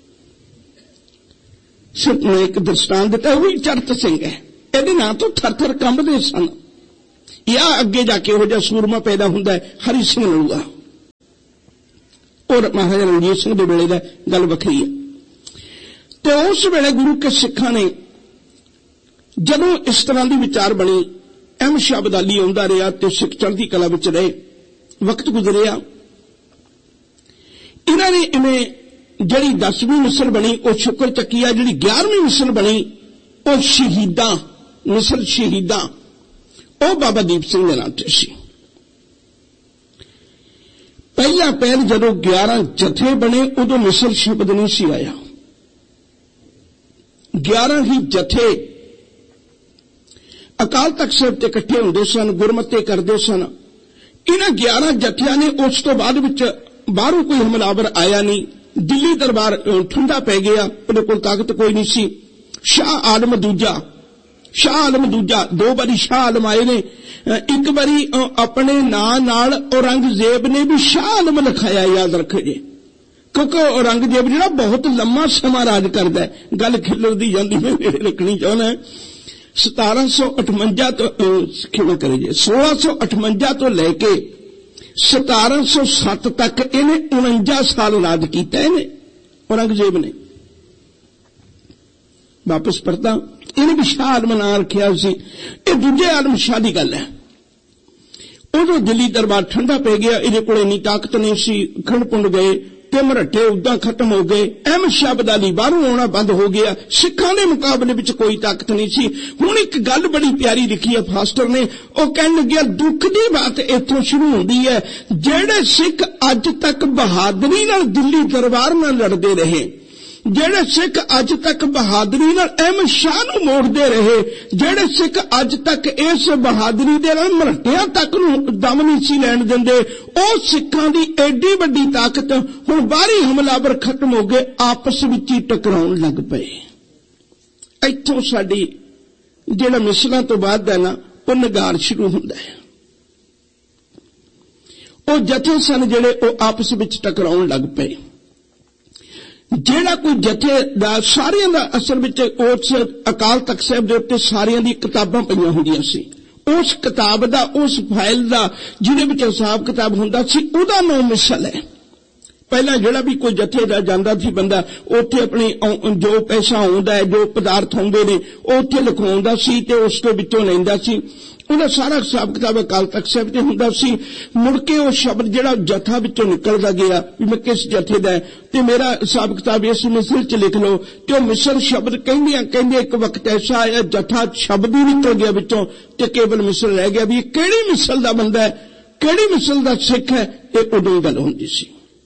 ਸਿਰਫ ਮੈਂ ਇੱਕ ਦ੍ਰਿਸ਼ਟਾਂਤ ਦਿੱਤਾ, ਉਹ ਵੀ ਚੜਤ ਸਿੰਘ ਹੈ। ਇਹਦੇ ਨਾਂ ਤੋਂ ਥਰ ਥਰ ਕੰਬਦੇ ਸਨ। ਜਾਂ ਅੱਗੇ ਜਾ ਕੇ ਉਹ ਜਿਹਾ ਸੂਰਮਾ ਪੈਦਾ ਹੁੰਦਾ ਹੈ ਹਰੀ ਸਿੰਘ ਨਲੂਆ, ਔਰ ਮਹਾਰਾਜਾ ਰਣਜੀਤ ਸਿੰਘ ਦੇ ਵੇਲੇ ਦਾ ਗੱਲ ਵੱਖਰੀ ਹੈ। तो उस वेले गुरु के सिखां ने जदों इस तरह की विचार बनी, अहमद शाह अबदाली आउंदा रहा ते सिख चढ़दी कला विच रहे, वक्त गुजरिया। इन्हां ने इवें जिहड़ी दसवीं मिसल बनी वो शुक्र चक्किया, जिहड़ी ग्यारहवीं मिसल बनी वो शहीदां मिसल शहीदां, वो बाबा दीप सिंह दे नाम ते सी। पहला पैर जदों ग्यारह जथे बने उदों मिसल शब्द नहीं सी आया। ग्यारह ही जथे अकाल तख्त साहिब ते इकट्ठे हुंदे सन, गुरमते करदे सन। इन्हां ग्यारह जथियां ने उस तो बाद विच बाहरों कोई हमलावर आया नहीं। दिल्ली दरबार ठंडा पै गया, उहदे कोल ताकत कोई नहीं सी। शाह आलम दूजा, शाह आलम दूजा दो बारी शाह आलम आए ने। एक बारी अपने नां नाल औरंगजेब ने भी शाह आलम लिखाया, याद रखो जी, क्योंकि औरंगजेब जिहड़ा बहुत लंबा समा राज करदा है। गल खिलरदी जांदी मैं नेड़े रखनी चाहुंदा। सतारह सौ अठवंजा तो क्षमा करे जी सोलह सौ अठवंजा तो लैके सतारह सौ सत्त तक इन्हें उनंजा साल राज किया इन्हें औरंगजेब ने। वापस परता इन्हें भी शाह आलम नां रखिया सी। ये दूजे आलम शाह की गल है। उदों दिल्ली दरबार ठंडा पै गया, इहदे कोल इन्नी ताकत नहीं सी। खंड पुंड गए ते मरट्ठे उदा खत्म हो गए। अहमद शाह अबदाली बाहरों आना बंद हो गया। सिखां दे मुकाबले विच कोई ताकत नहीं सी। हुण एक गल बड़ी प्यारी लिखी है फास्टर ने, वो कहण लग्या दुख दी बात इत्थों शुरू होंदी है। जिहड़े सिख अज तक बहादुरी नाल दिल्ली दरबार नाल लड़दे रहे, जिहड़े सिख अज तक बहादुरी नाल अहमद शाह नूं मोड़दे रहे, जिहड़े सिख अज तक इस बहादुरी दे नाल मरट्टियां तक नूं दम नहीं सी लैण दिंदे, ਉਹ सिखां दी एडी वड्डी ताकत हुण बाहरी हमलावर खत्म हो गए, आपस विच ही टकराउण लग पए। इत्थों साडी जिहड़ा मिसलां तो बाद है ना वो नगार शुरू हुंदा है। वो जथे सन जिहड़े वो आपस विच टकराउण लग पए। ਜਿਹੜਾ ਕੋਈ ਜਥੇ ਦਾ ਸਾਰਿਆਂ ਦਾ ਅਸਲ ਵਿੱਚ ਉਸ ਅਕਾਲ ਤਖਤ ਸਾਹਿਬ ਦੇ ਉੱਤੇ ਸਾਰਿਆਂ ਦੀ ਕਿਤਾਬਾਂ ਪਈਆਂ ਹੁੰਦੀਆਂ ਸੀ। ਉਸ ਕਿਤਾਬ ਦਾ, ਉਸ ਫਾਈਲ ਦਾ ਜਿਹਦੇ ਵਿੱਚ ਹਿਸਾਬ ਕਿਤਾਬ ਹੁੰਦਾ ਸੀ, ਉਹਦਾ ਨਾਮ ਮਿਸਲ ਹੈ। ਪਹਿਲਾਂ ਜਿਹੜਾ ਵੀ ਕੋਈ ਜਥੇ ਦਾ ਜਾਂਦਾ ਸੀ ਬੰਦਾ, ਉੱਥੇ ਆਪਣੀ ਜੋ ਪੈਸਾ ਆਉਂਦਾ ਹੈ, ਜੋ ਪਦਾਰਥ ਆਉਂਦੇ ਨੇ, ਉਹ ਉੱਥੇ ਲਿਖਵਾਉਂਦਾ ਸੀ ਤੇ ਉਸ ਦੇ ਵਿੱਚੋਂ ਲੈਂਦਾ ਸੀ। ਉਹਦਾ ਸਾਰਾ ਹਿਸਾਬ ਕਿਤਾਬ ਅਕਾਲ ਤਖਤ ਸਾਹਿਬ ਤੇ ਹੁੰਦਾ ਸੀ। ਮੁੜ ਕੇ ਉਹ ਸ਼ਬਦ ਜਿਹੜਾ ਜਥਾ ਵਿੱਚੋਂ ਨਿਕਲਦਾ ਗਿਆ ਵੀ ਮੈਂ ਕਿਸ ਜਥੇ ਦਾ ਤੇ ਮੇਰਾ ਹਿਸਾਬ ਕਿਤਾਬ ਇਸ ਮਿਸਲ ਚ ਲਿਖ ਲਓ, ਤੇ ਉਹ ਮਿਸਲ ਸ਼ਬਦ ਕਹਿੰਦਿਆਂ ਕਹਿੰਦੇ ਇੱਕ ਵਕਤ ਐਸਾ ਆਇਆ ਜਥਾ ਸ਼ਬਦ ਹੀ ਨਿਕਲ ਗਿਆ ਵਿੱਚੋਂ ਤੇ ਕੇਵਲ ਮਿਸਲ ਰਹਿ ਗਿਆ ਵੀ ਕਿਹੜੀ ਮਿਸਲ ਦਾ ਬੰਦਾ ਹੈ, ਕਿਹੜੀ ਮਿਸਲ ਦਾ ਸਿੱਖ ਹੈ। ਇਹ ਉਦੋਂ ਗੱਲ ਹੁੰਦੀ ਸੀ।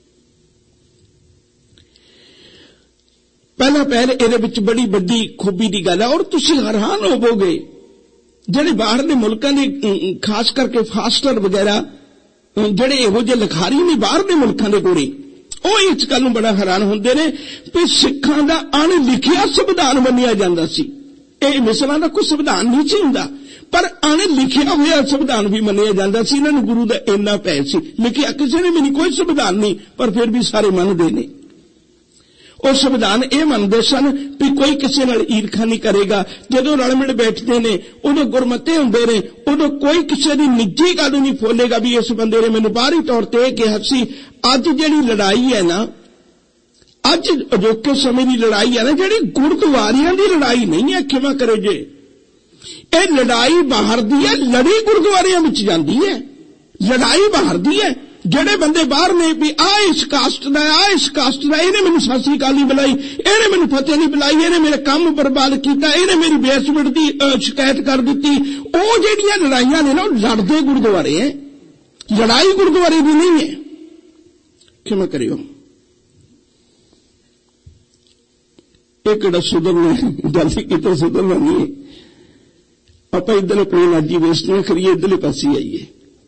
ਪਹਿਲਾਂ ਪਹਿਲ ਇਹਦੇ ਵਿੱਚ ਬੜੀ ਵੱਡੀ ਖੂਬੀ ਦੀ ਗੱਲ ਹੈ ਔਰ ਤੁਸੀਂ ਹੈਰਾਨ ਹੋਵੋਗੇ ਜਿਹੜੇ ਬਾਹਰਲੇ ਮੁਲਕਾਂ ਦੇ ਖਾਸ ਕਰਕੇ ਫਾਸਟਰ ਵਗੈਰਾ ਜਿਹੜੇ ਇਹੋ ਜਿਹੇ ਲਿਖਾਰੀ ਨੇ ਬਾਹਰਲੇ ਮੁਲਕਾਂ ਦੇ ਗੋਰੇ, ਉਹ ਇਸ ਗੱਲ ਨੂੰ ਬੜਾ ਹੈਰਾਨ ਹੁੰਦੇ ਨੇ ਕਿ ਸਿੱਖਾਂ ਦਾ ਅਣਲਿਖਿਆ ਸੰਵਿਧਾਨ ਮੰਨਿਆ ਜਾਂਦਾ ਸੀ। ਇਹ ਮਿਸਲਾਂ ਦਾ ਕੋਈ ਸੰਵਿਧਾਨ ਨਹੀਂ ਸੀ ਹੁੰਦਾ, ਪਰ ਅਣਲਿਖਿਆ ਹੋਇਆ ਸੰਵਿਧਾਨ ਵੀ ਮੰਨਿਆ ਜਾਂਦਾ ਸੀ। ਇਹਨਾਂ ਨੂੰ ਗੁਰੂ ਦਾ ਇੰਨਾ ਭੈ ਸੀ। ਲਿਖਿਆ ਕਿਸੇ ਨੇ ਵੀ ਨਹੀਂ, ਕੋਈ ਸੰਵਿਧਾਨ ਨਹੀਂ, ਪਰ ਫਿਰ ਵੀ ਸਾਰੇ ਮੰਨਦੇ ਨੇ। ਉਹ ਸੰਵਿਧਾਨ ਇਹ ਮੰਨਦੇ ਸਨ ਵੀ ਕੋਈ ਕਿਸੇ ਨਾਲ ਈਰਖਾ ਨਹੀਂ ਕਰੇਗਾ। ਜਦੋਂ ਰਲ ਮਿਲ ਬੈਠਦੇ ਨੇ ਉਦੋਂ ਗੁਰਮਤੇ ਹੁੰਦੇ ਨੇ, ਉਦੋਂ ਕੋਈ ਕਿਸੇ ਦੀ ਨਿੱਜੀ ਗੱਲ ਨਹੀਂ ਫੋਲੇਗਾ ਵੀ ਇਸ ਬੰਦੇ ਨੇ ਮੈਨੂੰ ਬਾਹਰੀ ਤੌਰ ਤੇ ਇਹ ਕਿਹਾ ਸੀ। ਅੱਜ ਜਿਹੜੀ ਲੜਾਈ ਹੈ ਨਾ, ਅੱਜ ਅਜੋਕੇ ਸਮੇਂ ਦੀ ਲੜਾਈ ਹੈ ਨਾ, ਜਿਹੜੀ ਗੁਰਦੁਆਰਿਆਂ ਦੀ ਲੜਾਈ ਨਹੀਂ ਹੈ, ਖਿਮਾ ਕਰੋ ਜੇ, ਇਹ ਲੜਾਈ ਬਾਹਰ ਦੀ ਹੈ, ਲੜੀ ਗੁਰਦੁਆਰਿਆਂ ਵਿੱਚ ਜਾਂਦੀ ਹੈ। ਲੜਾਈ ਬਾਹਰ ਦੀ ਹੈ। ਜਿਹੜੇ ਬੰਦੇ ਬਾਹਰ ਨੇ ਵੀ ਆ ਇਸ ਕਾਸਟ ਦਾ, ਆ ਇਸ ਕਾਸਟ ਦਾ, ਇਹਨੇ ਮੈਨੂੰ ਸਤਿ ਸ੍ਰੀ ਅਕਾਲ ਨਹੀਂ ਬੁਲਾਈ, ਇਹਨੇ ਮੈਨੂੰ ਫਤਿਹ ਨਹੀਂ ਬੁਲਾਈ, ਇਹਨੇ ਮੇਰੇ ਕੰਮ ਬਰਬਾਦ ਕੀਤਾ, ਇਹਨੇ ਮੇਰੀ ਬੇਇੱਜ਼ਤੀ ਦੀ ਸ਼ਿਕਾਇਤ ਕਰ ਦਿੱਤੀ, ਉਹ ਜਿਹੜੀਆਂ ਲੜਾਈਆਂ ਨੇ ਨਾ, ਉਹ ਲੜਦੇ ਗੁਰਦੁਆਰੇ ਹੈ, ਲੜਾਈ ਗੁਰਦੁਆਰੇ ਦੀ ਨਹੀਂ ਹੈ। ਕਿਵੇਂ ਕਰਿਓ? ਇਹ ਕਿਹੜਾ ਸੁਧਰਨਾ ਜਲਦੀ ਕਿਤੇ ਸੁਧਰਨਾ ਨਹੀਂ ਹੈ। ਆਪਾਂ ਇੱਧਰ ਆਪਣੀ ਨਾਜੀ ਵੇਸਟ ਨਾ ਕਰੀਏ, ਇੱਧਰਲੇ ਪਾਸੇ ਆਈਏ।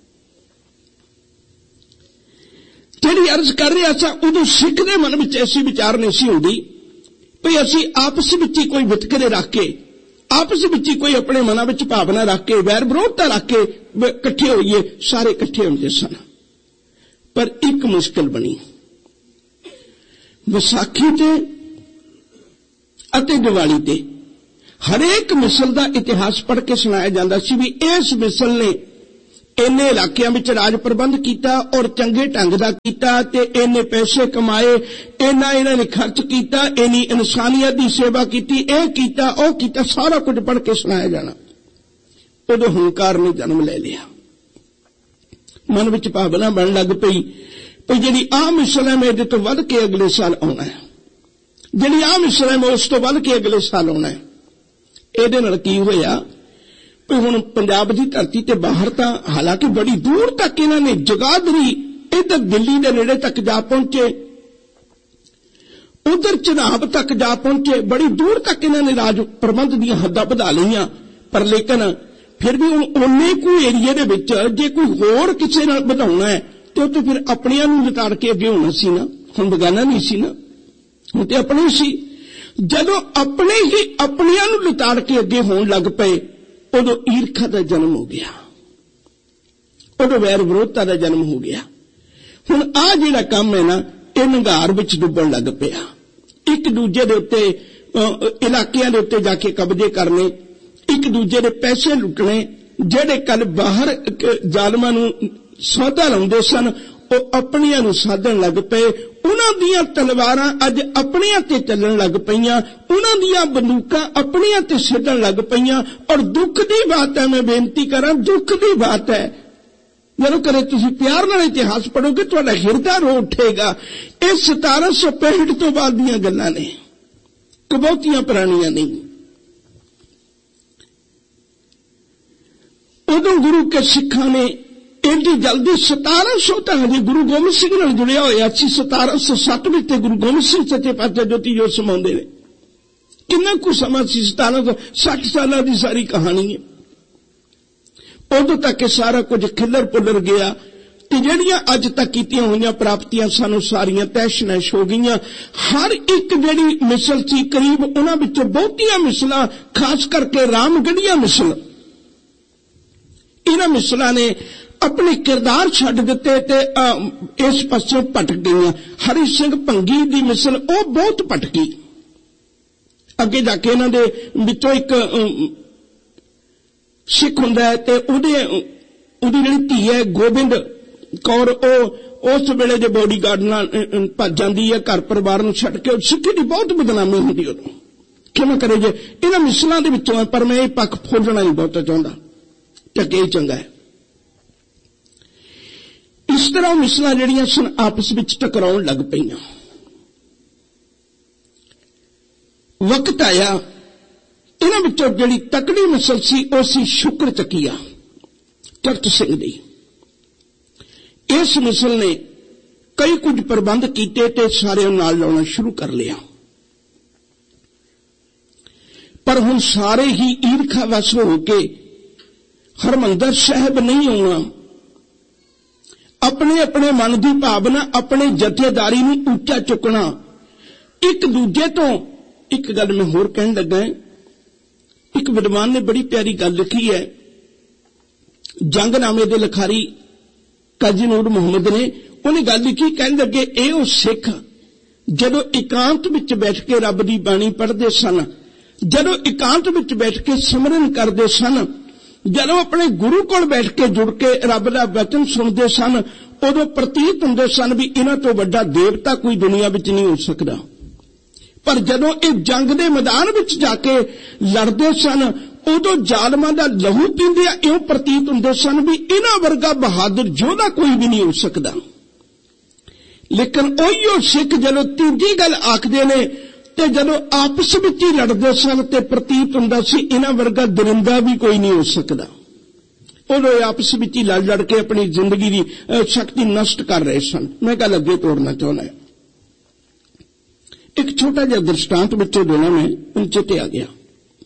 ਜਿਹੜੀ ਅਰਜ਼ ਕਰ ਰਿਹਾ ਸਾਂ, ਉਦੋਂ ਸਿੱਖ ਦੇ ਮਨ ਵਿੱਚ ਐਸੀ ਵਿਚਾਰ ਨਹੀਂ ਸੀ ਹੁੰਦੀ ਵੀ ਅਸੀਂ ਆਪਸ ਵਿੱਚ ਹੀ ਕੋਈ ਵਿਤਕਰੇ ਰੱਖ ਕੇ, ਆਪਸ ਵਿੱਚ ਹੀ ਕੋਈ ਆਪਣੇ ਮਨਾਂ ਵਿੱਚ ਭਾਵਨਾ ਰੱਖ ਕੇ, ਵੈਰ ਵਿਰੋਧਤਾ ਰੱਖ ਕੇ ਇਕੱਠੇ ਹੋਈਏ। ਸਾਰੇ ਇਕੱਠੇ ਹੁੰਦੇ ਸਨ, ਪਰ ਇੱਕ ਮੁਸ਼ਕਲ ਬਣੀ। ਵਿਸਾਖੀ ਤੇ ਅਤੇ ਦੀਵਾਲੀ ਤੇ ਹਰੇਕ ਮਿਸਲ ਦਾ ਇਤਿਹਾਸ ਪੜ੍ਹ ਕੇ ਸੁਣਾਇਆ ਜਾਂਦਾ ਸੀ ਵੀ ਇਸ ਮਿਸਲ ਨੇ ਇੰਨੇ ਇਲਾਕਿਆਂ ਵਿੱਚ ਰਾਜ ਪ੍ਰਬੰਧ ਕੀਤਾ ਔਰ ਚੰਗੇ ਢੰਗ ਦਾ ਕੀਤਾ ਤੇ ਇੰਨੇ ਪੈਸੇ ਕਮਾਏ, ਇੰਨਾ ਇਹਨਾਂ ਨੇ ਖਰਚ ਕੀਤਾ, ਇੰਨੀ ਇਨਸਾਨੀਅਤ ਦੀ ਸੇਵਾ ਕੀਤੀ, ਇਹ ਕੀਤਾ, ਉਹ ਕੀਤਾ, ਸਾਰਾ ਕੁਝ ਪੜ੍ਹ ਕੇ ਸੁਣਾਇਆ ਜਾਣਾ। ਉਦੋਂ ਹੰਕਾਰ ਨੇ ਜਨਮ ਲੈ ਲਿਆ। ਮਨ ਵਿੱਚ ਭਾਵਨਾ ਬਣਨ ਲੱਗ ਪਈ ਵੀ ਜਿਹੜੀ ਆਹ ਮਿਸਲ ਹੈ ਮੈਂ ਇਹਦੇ ਤੋਂ ਵੱਧ ਕੇ ਅਗਲੇ ਸਾਲ ਆਉਣਾ ਹੈ, ਜਿਹੜੀ ਆਹ ਮਿਸਲ ਹੈ ਮੈਂ ਉਸ ਤੋਂ ਵੱਧ ਕੇ ਅਗਲੇ ਸਾਲ ਆਉਣਾ ਹੈ। ਇਹਦੇ ਨਾਲ ਕੀ ਹੋਇਆ ਵੀ ਹੁਣ ਪੰਜਾਬ ਦੀ ਧਰਤੀ ਤੇ ਬਾਹਰ ਤਾਂ ਹਾਲਾਂਕਿ ਬੜੀ ਦੂਰ ਤੱਕ ਇਹਨਾਂ ਨੇ ਜਗਾਦਰੀ ਇੱਧਰ ਦਿੱਲੀ ਦੇ ਨੇੜੇ ਤੱਕ ਜਾ ਪਹੁੰਚੇ, ਉਧਰ ਚਨਾਬ ਤੱਕ ਜਾ ਪਹੁੰਚੇ, ਬੜੀ ਦੂਰ ਤੱਕ ਇਹਨਾਂ ਨੇ ਰਾਜ ਪ੍ਰਬੰਧ ਦੀਆਂ ਹੱਦਾਂ ਵਧਾ ਲਈਆਂ। ਪਰ ਲੇਕਿਨ ਫਿਰ ਵੀ ਹੁਣ ਓਨੇ ਕੁ ਏਰੀਏ ਦੇ ਵਿੱਚ ਜੇ ਕੋਈ ਹੋਰ ਕਿਸੇ ਨਾਲ ਵਧਾਉਣਾ ਹੈ ਤੇ ਉਹ ਤੇ ਫਿਰ ਆਪਣਿਆਂ ਨੂੰ ਲਿਤਾੜ ਕੇ ਅੱਗੇ ਹੋਣਾ ਸੀ ਨਾ। ਹੁਣ ਬਗਾਨਾ ਨਹੀਂ ਸੀ ਨਾ, ਹੁਣ ਤੇ ਆਪਣੇ ਸੀ। ਜਦੋਂ ਆਪਣੇ ਹੀ ਆਪਣਿਆਂ ਨੂੰ ਲਿਤਾੜ ਕੇ ਅੱਗੇ ਹੋਣ ਲੱਗ ਪਏ ਉਦੋਂ ਈਰਖਾ ਦਾ ਜਨਮ ਹੋ ਗਿਆ, ਉਦੋਂ ਵੈਰ ਵਿਰੋਧਤਾ ਦਾ ਜਨਮ ਹੋ ਗਿਆ। ਹੁਣ ਆਹ ਜਿਹੜਾ ਕੰਮ ਹੈ ਨਾ, ਇਹ ਨਿਘਾਰ ਵਿੱਚ ਡੁੱਬਣ ਲੱਗ ਪਿਆ। ਇੱਕ ਦੂਜੇ ਦੇ ਉੱਤੇ ਇਲਾਕਿਆਂ ਦੇ ਉੱਤੇ ਜਾ ਕੇ ਕਬਜ਼ੇ ਕਰਨੇ, ਇੱਕ ਦੂਜੇ ਦੇ ਪੈਸੇ ਲੁੱਟਣੇ। ਜਿਹੜੇ ਕੱਲ ਬਾਹਰ ਜ਼ਾਲਮਾਂ ਨੂੰ ਸੌਦਾ ਲਾਉਂਦੇ ਸਨ ਉਹ ਆਪਣਿਆਂ ਨੂੰ ਸਾਧਣ ਲੱਗ ਪਏ। ਉਹਨਾਂ ਦੀਆਂ ਤਲਵਾਰਾਂ ਅੱਜ ਆਪਣਿਆਂ ਤੇ ਚੱਲਣ ਲੱਗ ਪਈਆਂ, ਉਹਨਾਂ ਦੀਆਂ ਬੰਦੂਕਾਂ ਆਪਣਿਆਂ ਤੇ ਸਿੱਧਣ ਲੱਗ ਪਈਆਂ। ਔਰ ਦੁੱਖ ਦੀ ਬਾਤ ਹੈ, ਮੈਂ ਬੇਨਤੀ ਕਰਾਂ, ਦੁੱਖ ਦੀ ਬਾਤ ਹੈ, ਜਦੋਂ ਕਦੇ ਤੁਸੀਂ ਪਿਆਰ ਨਾਲ ਇਤਿਹਾਸ ਪੜ੍ਹੋਗੇ ਤੁਹਾਡਾ ਹਿਰਦਾ ਰੋ ਉੱਠੇਗਾ। ਇਹ ਸਤਾਰਾਂ ਸੌ ਪੈਂਹਠ ਤੋਂ ਬਾਅਦ ਦੀਆਂ ਗੱਲਾਂ ਨੇ, ਬਹੁਤੀਆਂ ਪੁਰਾਣੀਆਂ ਨਹੀਂ। ਉਦੋਂ ਗੁਰੂ ਕੇ ਸਿੱਖਾਂ ਨੇ ਇੰਨੀ ਜਲਦੀ ਸਤਾਰਾਂ ਸੌ ਤਾਂ ਹਜੇ ਗੁਰੂ ਗੋਬਿੰਦ ਸਿੰਘ ਨਾਲ ਜੁੜਿਆ ਹੋਇਆ ਸੀ। ਸਤਾਰਾਂ ਸੌ ਸੱਤ ਵਿੱਚ ਤੇ ਗੁਰੂ ਗੋਬਿੰਦ ਸਿੰਘ ਸੱਚੇ ਪਾਤਸ਼ਾਹ ਜੋਤੀ ਜੋਤ ਸਮਾਉਂਦੇ ਨੇ। ਕਿੰਨਾ ਕੁ ਸਮਾਂ ਸੀ? ਸਤਾਰਾਂ ਸੌ ਸੱਠ ਸਾਲਾਂ ਦੀ ਸਾਰੀ ਕਹਾਣੀ ਹੈ। ਉਦੋਂ ਤੱਕ ਇਹ ਸਾਰਾ ਕੁਝ ਖਿੱਲਰ ਪੁੱਲਰ ਗਿਆ ਤੇ ਜਿਹੜੀਆਂ ਅੱਜ ਤੱਕ ਕੀਤੀਆਂ ਹੋਈਆਂ ਪ੍ਰਾਪਤੀਆਂ ਸਾਨੂੰ ਸਾਰੀਆਂ ਤੈਸ਼ ਨੈਸ਼ ਹੋ ਗਈਆਂ। ਹਰ ਇੱਕ ਜਿਹੜੀ ਮਿਸਲ ਸੀ, ਕਰੀਬ ਉਹਨਾਂ ਵਿੱਚੋਂ ਬਹੁਤੀਆਂ ਮਿਸਲਾਂ, ਖਾਸ ਕਰਕੇ ਰਾਮਗੜੀਆਂ ਮਿਸਲ, ਇਹਨਾਂ ਮਿਸਲਾਂ ਨੇ अपने किरदार छड्ड दिते ते इस पासों भटक गई। हरि सिंह भंगी दी मिसल वो बहुत भटकी। अगे जाके इन्हां दे विचों एक सिख हुंदा है ते उहदे उहदी जिहड़ी धी है गोबिंद कौर ओ उस वेले दे बॉडीगार्ड नाल भज जांदी है, घर परिवार नूं छड्ड के। सिक्खी दी बहुत बदनामी हुंदी उदों। किवें करे जे इन्हां मिसलां दे विचों है, पर मैं ये पक्ष फुलना नहीं बहुत चाहुंदा, टके ही चंगा है। इस तरह मिसलां जिहड़ियां सन आपस विच टकराउण लग पईयां। वक्त आया इन्हां विचों जिहड़ी तकड़ी मिसल सी ओ सी शुक्र चकीया चरत सिंह दी। इस मिसल ने कई कुछ प्रबंध कीते ते सारे नाल लाउणा शुरू कर लिया, पर हुण सारे ही ईरखा वश हो के हरमंदर साहिब नहीं आउणा। अपने अपने मन की भावना, अपने जथेदारी नूं ऊंचा चुकना। एक दूजे तो एक गल मैं होर कहण लगा है, एक विद्वान ने बड़ी प्यारी गल लिखी है। जंगनामे दे लिखारी काजी नूर मुहम्मद ने उन्हें गल लिखी, कहण लगे ए ओ सिख जदों एकांत विच बैठ के रब दी बाणी पढ़दे सन, जदों एकांत विच बैठ के सिमरन करदे सन, जदों अपने गुरु कोल बैठ के जुड़ के रब दा वचन सुनदे सन, उदों प्रतीत हुंदे सन भी इन्हां तों वड्डा देवता कोई दुनिया विच नहीं हो सकदा। पर जदों ये जंग दे मैदान विच जाके लड़दे सन, उदों जालमां दा लहू पींदे इउं प्रतीत हुंदे सन भी इन्हां वर्गा बहादुर योधा कोई भी नहीं हो सकदा। लेकिन उहिओ सिख जदों तीजी गल आखदे ने ते जदों आपस विच ही लड़दे सन ते प्रतीत हुंदा सी इन्हां वर्गा दरिंदा भी कोई नहीं हो सकदा। उदों आपस विच ही लड़ लड़ के अपनी जिंदगी की शक्ति नष्ट कर रहे सन। मैं गल अगे तोड़ना चाहुंदा। एक छोटा जिहा दृष्टांत विचों देना मैं उन चेते आ गया।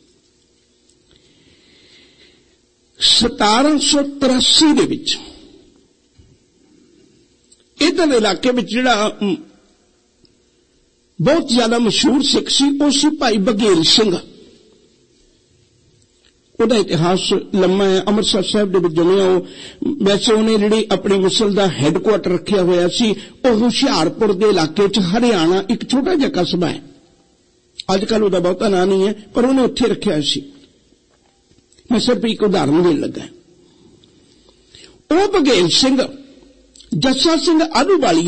सतारह सौ तिरासी दे विच इधर इलाके में जिहड़ा बहुत ज्यादा मशहूर सिख सी वो सी भाई बघेल सिंह। उहदा इतिहास लम्मा है। अमृतसर साहिब दे विच जम्मिया। वैसे उन्हें जिहड़ी अपनी मिसल दा हैडक्वार्टर रखिया होया सी वो हुशियारपुर दे इलाके च हरियाणा एक छोटा जिहा कस्बा है। अजकल उहदा बहुता नाम नहीं है, पर उन्हें उत्थे रखिया सी। मैं सिर्फ एक उदाहरण देन लगा। वो बघेल सिंह जस्सा सिंह आलूवालिया